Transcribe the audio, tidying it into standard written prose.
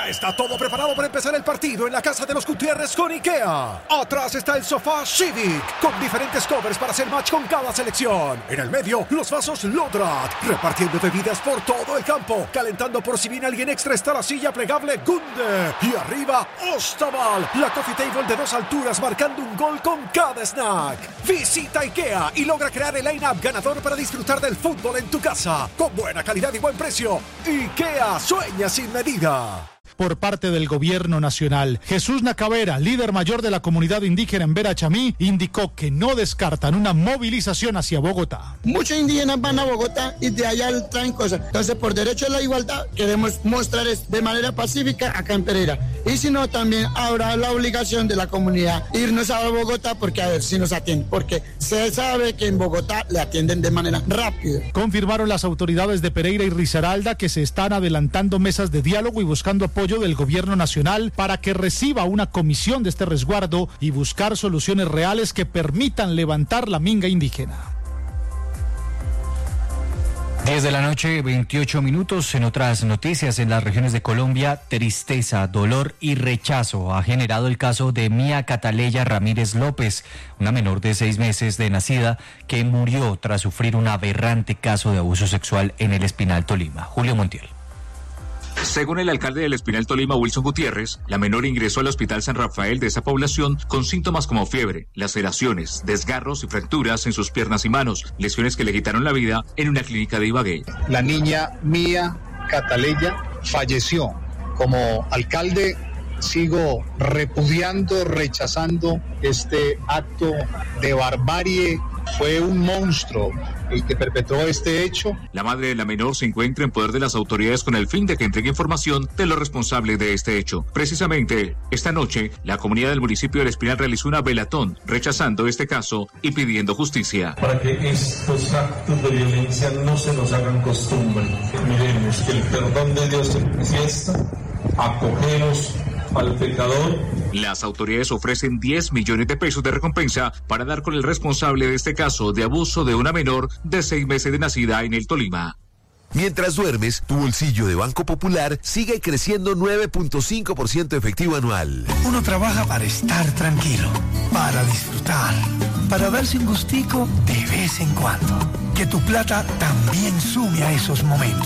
Ya está todo preparado para empezar el partido en la casa de los Gutiérrez con IKEA. Atrás está el sofá Civic, con diferentes covers para hacer match con cada selección. En el medio, los vasos Lodrat, repartiendo bebidas por todo el campo. Calentando por si viene alguien extra está la silla plegable Gunde. Y arriba, Ostaval, la coffee table de 2 alturas marcando un gol con cada snack. Visita IKEA y logra crear el line-up ganador para disfrutar del fútbol en tu casa. Con buena calidad y buen precio. IKEA sueña sin medida. Por parte del gobierno nacional, Jesús Nacavera, líder mayor de la comunidad indígena en Verachamí, indicó que no descartan una movilización hacia Bogotá. Muchos indígenas van a Bogotá y de allá traen cosas. Entonces, por derecho a la igualdad, queremos mostrar de manera pacífica acá en Pereira. Y si no, también habrá la obligación de la comunidad irnos a Bogotá porque a ver si nos atienden. Porque se sabe que en Bogotá le atienden de manera rápida. Confirmaron las autoridades de Pereira y Risaralda que se están adelantando mesas de diálogo y buscando apoyo del gobierno nacional para que reciba una comisión de este resguardo y buscar soluciones reales que permitan levantar la minga indígena. 10 de la noche, 28 minutos. En otras noticias, en las regiones de Colombia, tristeza, dolor y rechazo ha generado el caso de Mía Cataleya Ramírez López, una menor de 6 meses de nacida que murió tras sufrir un aberrante caso de abuso sexual en el Espinal, Tolima. Julio Montiel. Según el alcalde del Espinal, Tolima, Wilson Gutiérrez, la menor ingresó al Hospital San Rafael de esa población con síntomas como fiebre, laceraciones, desgarros y fracturas en sus piernas y manos, lesiones que le quitaron la vida en una clínica de Ibagué. La niña Mía Cataleya falleció. Como alcalde sigo repudiando, rechazando este acto de barbarie. Fue un monstruo el que perpetró este hecho. La madre de la menor se encuentra en poder de las autoridades con el fin de que entregue información de los responsables de este hecho. Precisamente, esta noche, la comunidad del municipio del Espinal realizó una velatón rechazando este caso y pidiendo justicia. Para que estos actos de violencia no se nos hagan costumbre. Miremos que el perdón de Dios se manifiesta, acogemos al pecador. Las autoridades ofrecen 10 millones de pesos de recompensa para dar con el responsable de este caso de abuso de una menor de 6 meses de nacida en el Tolima. Mientras duermes, tu bolsillo de Banco Popular sigue creciendo 9.5% efectivo anual. Uno trabaja para estar tranquilo, para disfrutar, para darse un gustico de vez en cuando. Que tu plata también sume a esos momentos.